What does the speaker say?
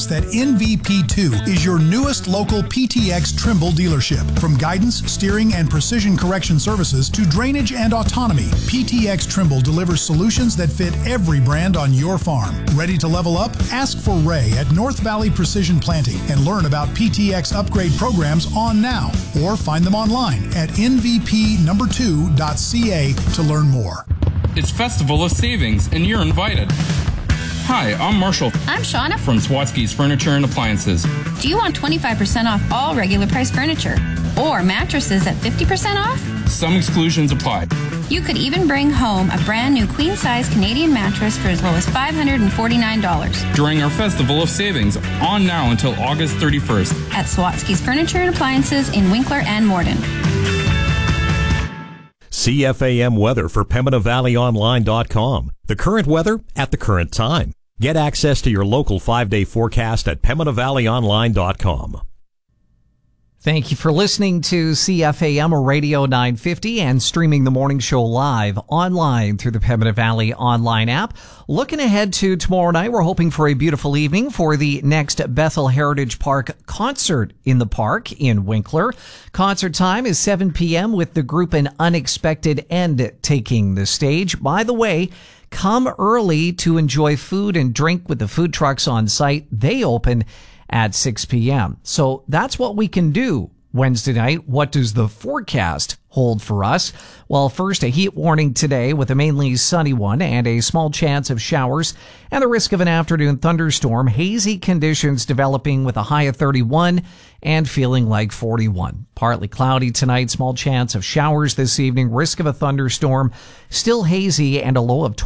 that NVP2 is your newest local PTX Trimble dealership. From guidance, steering, and precision correction services to drainage and autonomy, PTX Trimble delivers solutions that fit every brand on your farm. Ready to level up? Ask for Ray at North Valley Precision Planting and learn about PTX upgrade programs on now, or find them online at nvp2.ca to learn more. It's Festival of Savings, and you're invited. Hi, I'm Marshall. I'm Shauna from Swatsky's Furniture and Appliances. Do you want 25% off all regular price furniture? Or mattresses at 50% off? Some exclusions apply. You could even bring home a brand new queen-size Canadian mattress for as low as $549. During our Festival of Savings, on now until August 31st. At Swatsky's Furniture and Appliances in Winkler and Morden. CFAM weather for PembinaValleyOnline.com. The current weather at the current time. Get access to your local 5-day forecast at PembinaValleyOnline.com. Thank you for listening to CFAM Radio 950 and streaming the morning show live online through the Pembina Valley online app. Looking ahead to tomorrow night, we're hoping for a beautiful evening for the next Bethel Heritage Park concert in the park in Winkler. Concert time is 7 p.m. with the group An Unexpected End taking the stage. By the way, come early to enjoy food and drink with the food trucks on site. They open at 6 p.m. So that's what we can do Wednesday night. What does the forecast hold for us? Well, first, a heat warning today with a mainly sunny one and a small chance of showers and the risk of an afternoon thunderstorm. Hazy conditions developing with a high of 31 and feeling like 41. Partly cloudy tonight, small chance of showers this evening, risk of a thunderstorm, still hazy and a low of